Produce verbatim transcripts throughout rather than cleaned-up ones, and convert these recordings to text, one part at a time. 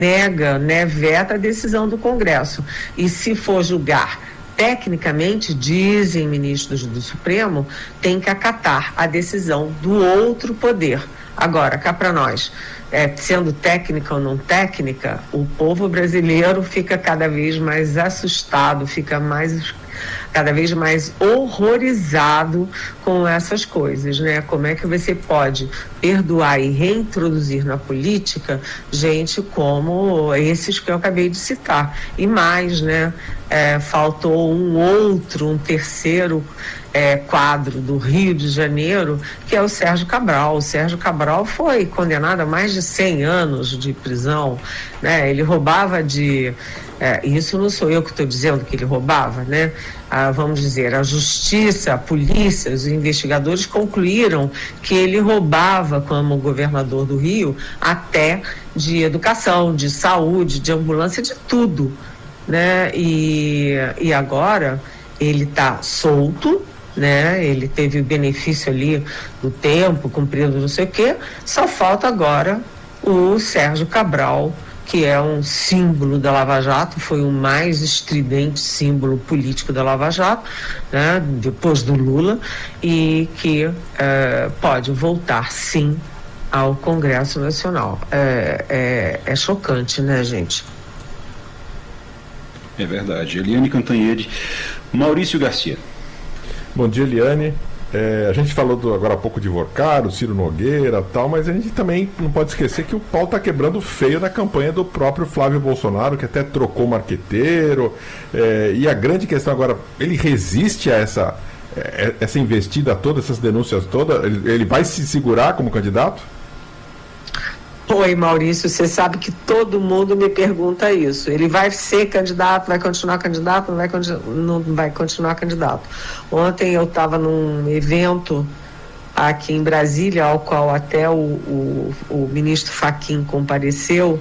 nega, né, veta a decisão do Congresso. E se for julgar tecnicamente, dizem ministros do Supremo, tem que acatar a decisão do outro poder. Agora, cá para nós, é, sendo técnica ou não técnica, o povo brasileiro fica cada vez mais assustado, fica mais cada vez mais horrorizado com essas coisas, né? Como é que você pode perdoar e reintroduzir na política gente como esses que eu acabei de citar? E mais, né? É, faltou um outro, um terceiro é, quadro do Rio de Janeiro, que é o Sérgio Cabral. O Sérgio Cabral foi condenado a mais de cem anos de prisão, né? Ele roubava de... É, isso não sou eu que estou dizendo que ele roubava, né? Ah, vamos dizer, a justiça, a polícia, os investigadores concluíram que ele roubava como governador do Rio até de educação, de saúde, de ambulância, de tudo, né? E, e agora ele está solto, né? Ele teve o benefício ali do tempo, cumprido não sei o quê, só falta agora o Sérgio Cabral, que é um símbolo da Lava Jato, foi o mais estridente símbolo político da Lava Jato, né, depois do Lula, e que é, pode voltar, sim, ao Congresso Nacional. É, é, é chocante, né, gente? É verdade. Eliane Cantanhede. Maurício Garcia. Bom dia, Eliane. É, a gente falou do, agora há pouco de Vorcaro, Ciro Nogueira e tal, mas a gente também não pode esquecer que o pau está quebrando feio na campanha do próprio Flávio Bolsonaro, que até trocou marqueteiro, é, e a grande questão agora, ele resiste a essa, é, essa investida toda, essas denúncias todas? Ele, ele vai se segurar como candidato? Oi, Maurício, você sabe que todo mundo me pergunta isso. Ele vai ser candidato, vai continuar candidato, não vai, não vai continuar candidato. Ontem eu estava num evento aqui em Brasília, ao qual até o, o, o ministro Fachin compareceu,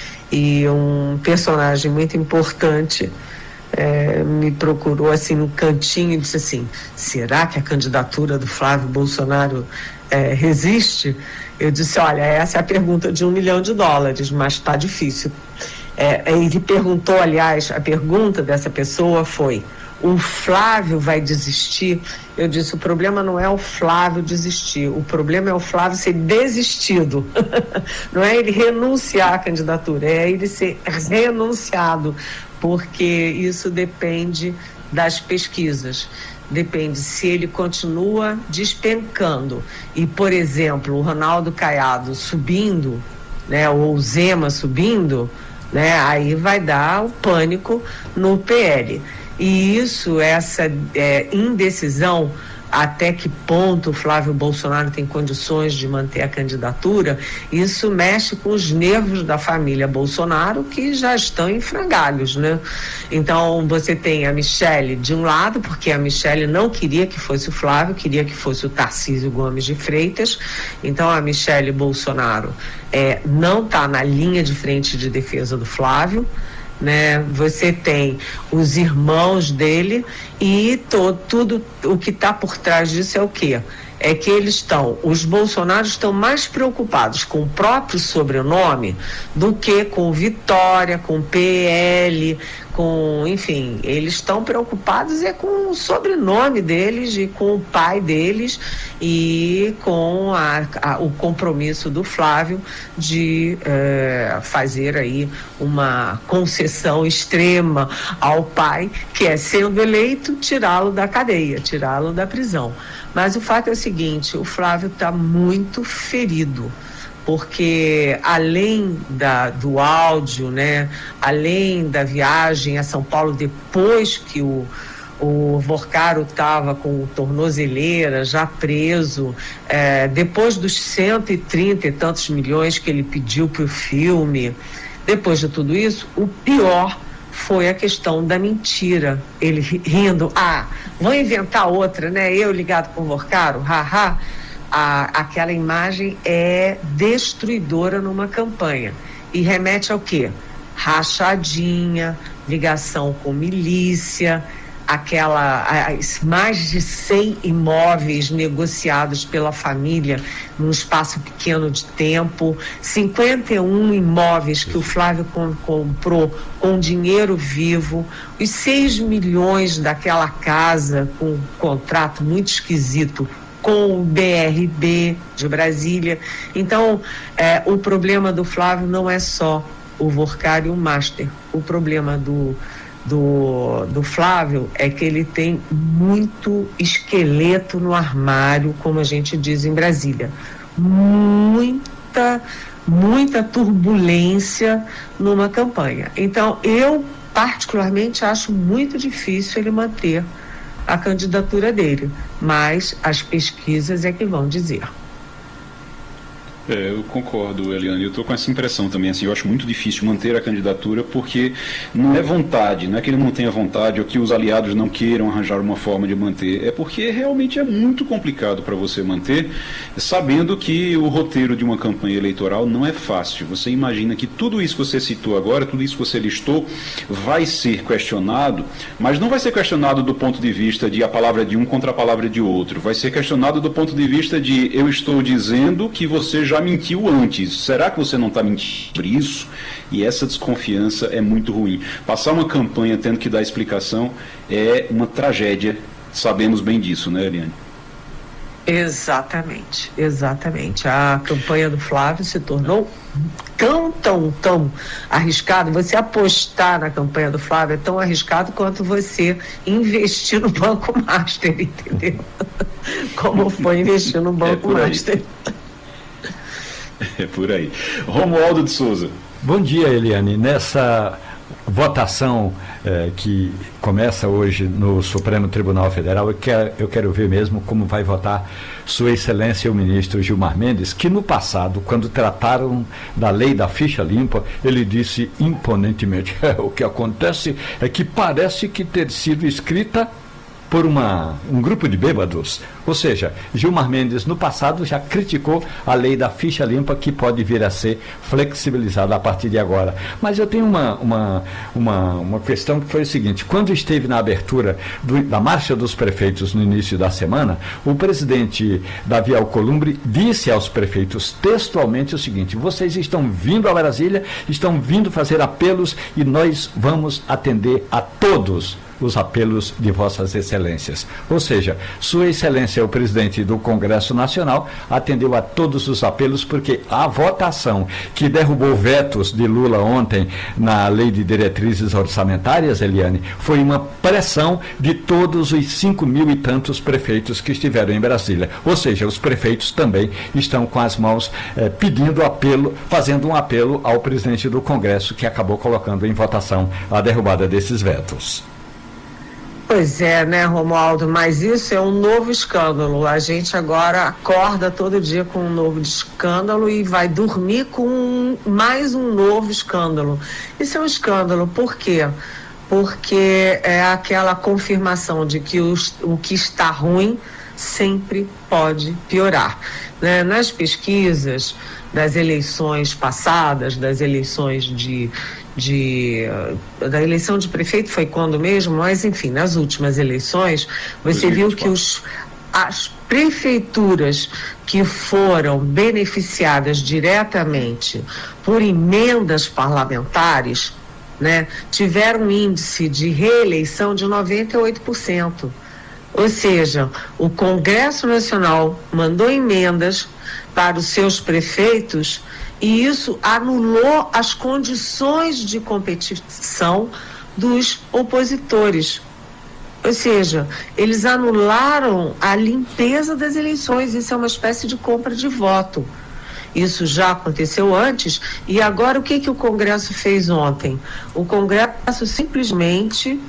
e um personagem muito importante é, me procurou assim no cantinho e disse assim: será que a candidatura do Flávio Bolsonaro é, resiste? Eu disse: olha, essa é a pergunta de um milhão de dólares, mas está difícil. É, ele perguntou, aliás, a pergunta dessa pessoa foi: o Flávio vai desistir? Eu disse: o problema não é o Flávio desistir, o problema é o Flávio ser desistido. Não é ele renunciar à candidatura, é ele ser renunciado, porque isso depende das pesquisas. Depende se ele continua despencando e, por exemplo, o Ronaldo Caiado subindo, né, ou o Zema subindo, né, aí vai dar o pânico no P L. E isso, essa é, indecisão, até que ponto o Flávio Bolsonaro tem condições de manter a candidatura, isso mexe com os nervos da família Bolsonaro, que já estão em frangalhos, né? Então você tem a Michele de um lado, porque a Michele não queria que fosse o Flávio, queria que fosse o Tarcísio Gomes de Freitas. Então a Michele Bolsonaro é, não está na linha de frente de defesa do Flávio, né? Você tem os irmãos dele e to, tudo o que está por trás disso é o quê? É que eles estão, os bolsonaros estão mais preocupados com o próprio sobrenome do que com Vitória, com P L, com, enfim, eles estão preocupados é com o sobrenome deles e com o pai deles e com a, a, o compromisso do Flávio de é, fazer aí uma concessão extrema ao pai, que é, sendo eleito, tirá-lo da cadeia, tirá-lo da prisão. Mas o fato é o seguinte: o Flávio está muito ferido, porque além da, do áudio, né, além da viagem a São Paulo depois que o, o Vorcaro estava com tornozeleira, já preso, é, depois dos cento e trinta e tantos milhões que ele pediu para o filme, depois de tudo isso, o pior foi a questão da mentira. Ele rindo: ah, vou inventar outra, né? Eu ligado com o Vorcaro, haha. A, aquela imagem é destruidora numa campanha e remete ao quê? Rachadinha, ligação com milícia, aquela, as mais de cem imóveis negociados pela família num espaço pequeno de tempo, cinquenta e um imóveis que o Flávio com, comprou com dinheiro vivo, os seis milhões daquela casa com um contrato muito esquisito com o B R B de Brasília. Então, é, o problema do Flávio não é só o Workar e o Master. O problema do, do, do Flávio é que ele tem muito esqueleto no armário, como a gente diz em Brasília. Muita, muita turbulência numa campanha. Então, eu particularmente acho muito difícil ele manter a candidatura dele, mas as pesquisas é que vão dizer. É, eu concordo, Eliane, eu estou com essa impressão também, assim, eu acho muito difícil manter a candidatura porque não é vontade, não é que ele não tenha vontade ou que os aliados não queiram arranjar uma forma de manter, é porque realmente é muito complicado para você manter, sabendo que o roteiro de uma campanha eleitoral não é fácil. Você imagina que tudo isso que você citou agora, tudo isso que você listou, vai ser questionado, mas não vai ser questionado do ponto de vista de a palavra de um contra a palavra de outro, vai ser questionado do ponto de vista de eu estou dizendo que você já mentiu antes. Será que você não está mentindo sobre isso? E essa desconfiança é muito ruim. Passar uma campanha tendo que dar explicação é uma tragédia. Sabemos bem disso, né, Eliane? Exatamente, exatamente. A campanha do Flávio se tornou tão, tão, tão arriscado. Você apostar na campanha do Flávio é tão arriscado quanto você investir no Banco Master, entendeu? Como foi investir no Banco é Master. É por aí. Romualdo de Souza. Bom dia, Eliane. Nessa votação eh, que começa hoje no Supremo Tribunal Federal, eu quero, eu quero ver mesmo como vai votar Sua Excelência o ministro Gilmar Mendes, que no passado, quando trataram da lei da ficha limpa, ele disse imponentemente, o que acontece é que parece que ter sido escrita por uma, um grupo de bêbados. Ou seja, Gilmar Mendes no passado já criticou a lei da ficha limpa, que pode vir a ser flexibilizada a partir de agora. Mas eu tenho uma, uma, uma, uma questão que foi o seguinte: quando esteve na abertura do, da Marcha dos Prefeitos no início da semana, o presidente Davi Alcolumbre disse aos prefeitos textualmente o seguinte: vocês estão vindo a Brasília, estão vindo fazer apelos e nós vamos atender a todos os apelos de vossas excelências. Ou seja, Sua Excelência, o presidente do Congresso Nacional, atendeu a todos os apelos, porque a votação que derrubou vetos de Lula ontem na lei de diretrizes orçamentárias, Eliane, foi uma pressão de todos os cinco mil e tantos prefeitos que estiveram em Brasília. Ou seja, os prefeitos também estão com as mãos eh, pedindo apelo, fazendo um apelo ao presidente do Congresso, que acabou colocando em votação a derrubada desses vetos. Pois é, né, Romualdo, mas isso é um novo escândalo. A gente agora acorda todo dia com um novo escândalo e vai dormir com mais um novo escândalo. Isso é um escândalo, por quê? Porque é aquela confirmação de que os, o que está ruim sempre pode piorar, né? Nas pesquisas das eleições passadas, das eleições de... De, da eleição de prefeito foi quando mesmo, mas enfim, nas últimas eleições, você viu que os, as prefeituras que foram beneficiadas diretamente por emendas parlamentares, né, tiveram um índice de reeleição de noventa e oito por cento. Ou seja, o Congresso Nacional mandou emendas para os seus prefeitos e isso anulou as condições de competição dos opositores. Ou seja, eles anularam a limpeza das eleições. Isso é uma espécie de compra de voto. Isso já aconteceu antes e agora o que, que o Congresso fez ontem? O Congresso simplesmente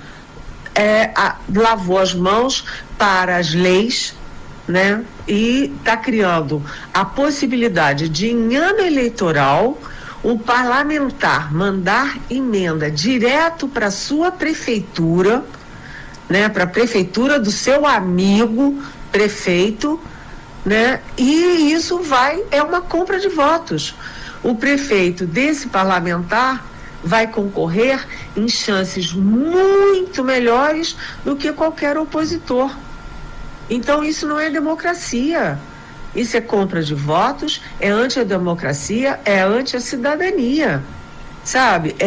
é, a, lavou as mãos para as leis, né? E está criando a possibilidade de, em ano eleitoral, o parlamentar mandar emenda direto para a sua prefeitura, né? Para a prefeitura do seu amigo prefeito, né? E isso vai, é uma compra de votos. O prefeito desse parlamentar vai concorrer em chances muito melhores do que qualquer opositor. Então isso não é democracia. Isso é compra de votos, é anti-democracia, é anti-cidadania, sabe? É